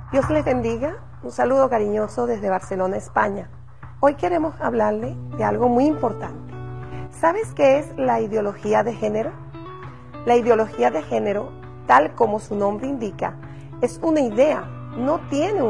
Dios les bendiga, un saludo cariñoso desde Barcelona, España. Hoy queremos hablarle de algo muy importante. ¿Sabes qué es la ideología de género? La ideología de género, tal como su nombre indica, es una idea, no tiene